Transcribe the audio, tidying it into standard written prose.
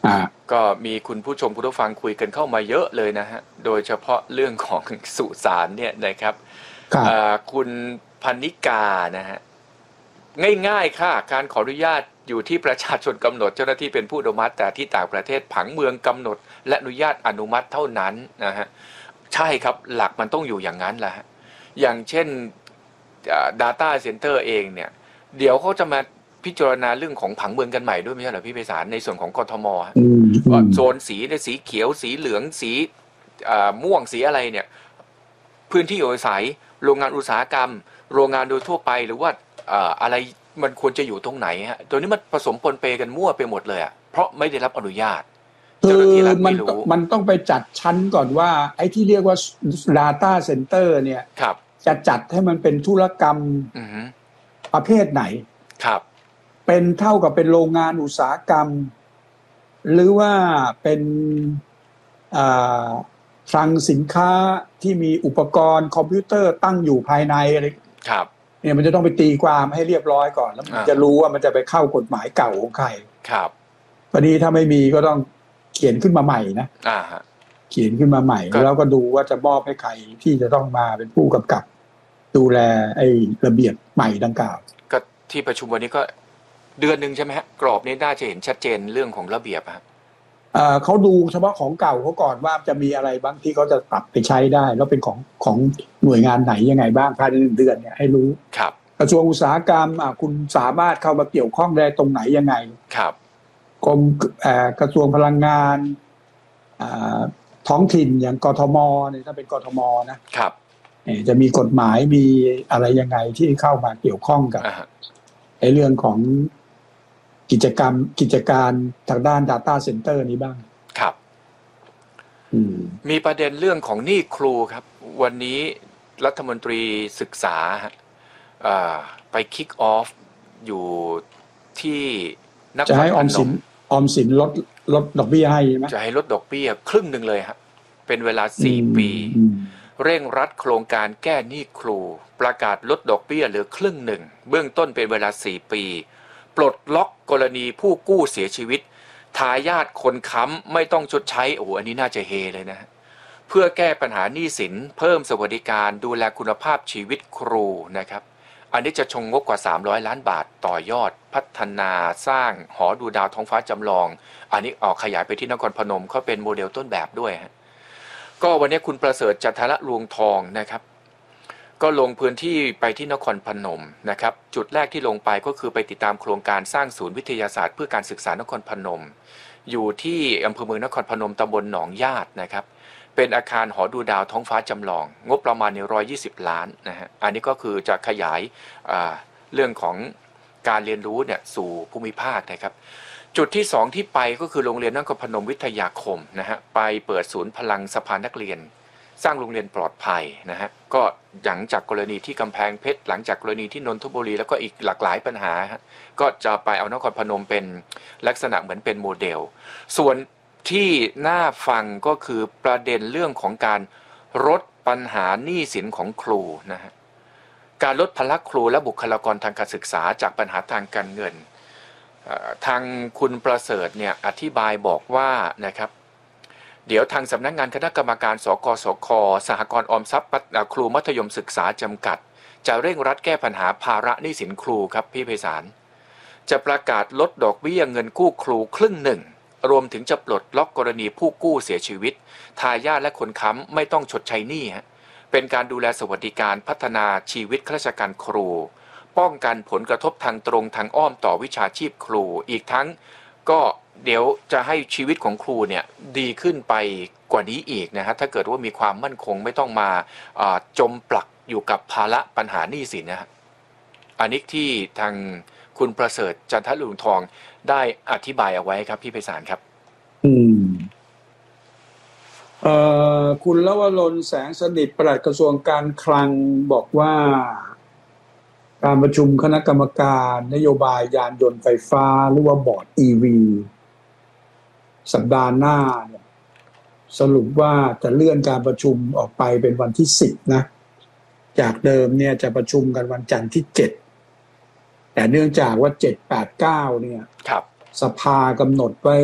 ก็มีคุณผู้ชมผู้ฟังคุยกันเข้ามาเยอะเลยนะฮะโดยเฉพาะเรื่องของสุสานเนี่ยนะครับคุณพนิกานะฮะง่ายๆค่ะการขออนุญาตอยู่ที่ประชาชนกำหนดเจ้าหน้าที่เป็นผู้อนุมัติแต่ที่ต่างประเทศผังเมืองกำหนดและอนุญาตอนุมัติเท่านั้นนะฮะใช่ครับหลักมันต้องอยู่อย่างนั้นแหละฮะอย่างเช่นdata center เองเนี่ยเดี๋ยวเขาจะมาพิจารณาเรื่องของผังเมืองกันใหม่ด้วยไม่ใช่เหรอพี่ไพศาลในส่วนของกทมโซนสีในสีเขียวสีเหลืองสีม่วงสีอะไรเนี่ยพื้นที่อยู่อาศัยโรงงานอุตสาหกรรมโรงงานโดยทั่วไปหรือว่าอะไรมันควรจะอยู่ตรงไหนฮะตัวนี้มันผสมปนเปกันมั่วไปหมดเลยอ่ะเพราะไม่ได้รับอนุญาตคือมันต้องไปจัดชั้นก่อนว่าไอ้ที่เรียกว่า data center เนี่ยจะจัดให้มันเป็นธุรกรรมประเภทไหนครับเป็นเท่ากับเป็นโรงงานอุตสาหกรรมหรือว่าเป็นคลังสินค้าที่มีอุปกรณ์คอมพิวเตอร์ตั้งอยู่ภายในอะไรครับเนี่ยมันจะต้องไปตีความให้เรียบร้อยก่อนแล้วมันจะรู้ว่ามันจะไปเข้ากฎหมายเก่าของใครครับพอดีถ้าไม่มีก็ต้องเขียนขึ้นมาใหม่นะเขียนขึ้นมาใหม่แล้วก็ดูว่าจะมอบให้ใครที่จะต้องมาเป็นผู้กำกับดูแลไอ้ระเบียบใหม่ดังกล่าวก็ที่ประชุมวันนี้ก็เดือนนึงใช่ไหมฮะกรอบนี้น่าจะเห็นชัดเจนเรื่องของระเบียบฮะเขาดูเฉพาะของเก่าเขาก่อนว่าจะมีอะไรบ้างที่เขาจะปรับไปใช้ได้แล้วเป็นของหน่วยงานไหนยังไงบ้างภายใน1 เดือนเนี่ยให้รู้ครับกระทรวงอุตสาหกรรมคุณสามารถเข้ามาเกี่ยวข้องได้ตรงไหนยังไงครับกรมกระทรวงพลังงานท้องถิ่นอย่างกทมเนี่ยถ้าเป็นกทมนะครับจะมีกฎหมายมีอะไรยังไงที่เข้ามาเกี่ยวข้องกับในเรื่องของกิจการทางด้าน data center นี้บ้างครับมีประเด็นเรื่องของหนี้ครูครับวันนี้รัฐมนตรีศึกษาไปคิกออฟอยู่ที่นครพนมจะให้ออมสินลดดอกเบี้ยให้ไหมจะให้ลดดอกเบี้ยครึ่งหนึ่งเลยฮะเป็นเวลา4 ปีเร่งรัดโครงการแก้หนี้ครูประกาศลดดอกเบี้ยเหลือครึ่งหนึ่งเบื้องต้นเป็นเวลา4 ปีปลดล็อกกรณีผู้กู้เสียชีวิตทายาทคนค้ำไม่ต้องชดใช้อันนี้น่าจะเฮเลยนะเพื่อแก้ปัญหาหนี้สินเพิ่มสวัสดิการดูแลคุณภาพชีวิตครูนะครับอันนี้จะชงงบกว่า300 ล้านบาทต่อยอดพัฒนาสร้างหอดูดาวท้องฟ้าจำลองอันนี้ออกขยายไปที่นครพนมเขาเป็นโมเดลต้นแบบด้วยฮะก็วันนี้คุณประเสริฐจันทรลวงทองนะครับก็ลงพื้นที่ไปที่นครพนมนะครับจุดแรกที่ลงไปก็คือไปติดตามโครงการสร้างศูนย์วิทยาศาสตร์เพื่อการศึกษานครพนมอยู่ที่อำเภอเมืองนครพนมตำบลหนองญาตินะครับเป็นอาคารหอดูดาวท้องฟ้าจำลองงบประมาณ120 ล้านนะฮะอันนี้ก็คือจะขยายเรื่องของการเรียนรู้เนี่ยสู่ภูมิภาคนะครับจุดที่2ที่ไปก็คือโรงเรียนนครพนมวิทยาคมนะฮะไปเปิดศูนย์พลังสภานักเรียนสร้างโรงเรียนปลอดภัยนะฮะก็หลังจากกรณีที่กำแพงเพชรหลังจากกรณีที่นนทบุรีแล้วก็อีกหลากหลายปัญหาก็จะไปเอานครพนมเป็นลักษณะเหมือนเป็นโมเดลส่วนที่น่าฟังก็คือประเด็นเรื่องของการลดปัญหาหนี้สินของครูนะฮะการลดภาระครูและบุคลากรทางการศึกษาจากปัญหาทางการเงินทางคุณประเสริฐเนี่ยอธิบายบอกว่านะครับเดี๋ยวทางสำนักงานคณะกรรมการสกสคสหกรณ์ออมทรัพย์ครูมัธยมศึกษาจำกัดจะเร่งรัดแก้ปัญหาภาระหนี้สินครูครับพี่ไพศาลจะประกาศลดดอกเบี้ยเงินกู้ครูครึ่งหนึ่งรวมถึงจะปลดล็อกกรณีผู้กู้เสียชีวิตทายาทและคนค้ำไม่ต้องชดใช้หนี้เป็นการดูแลสวัสดิการพัฒนาชีวิตข้าราชการครูป้องกันผลกระทบทางตรงทางอ้อมต่อวิชาชีพครูอีกทั้งก็เดี๋ยวจะให้ชีวิตของครูเนี่ยดีขึ้นไปกว่านี้อีกนะฮะถ้าเกิดว่ามีความมั่นคงไม่ต้องมาจมปลักอยู่กับภาระปัญหาหนี้สินนะฮะอันนี้ที่ทางคุณประเสริฐจันทรลวงทองได้อธิบายเอาไว้ครับพี่ไพศาลครับคุณลวรนแสงสนิทปลัดกระทรวงการคลังบอกว่าการประชุมคณะกรรมการนโยบายยานยนต์ไฟฟ้าหรือว่าบอร์ด EV สัปดาห์หน้าเนี่ยสรุปว่าจะเลื่อนการประชุมออกไปเป็นวันที่10นะจากเดิมเนี่ยจะประชุมกันวันจันทร์ที่7แต่เนื่องจากว่า7 8 9เนี่ยสภากำหนดไว้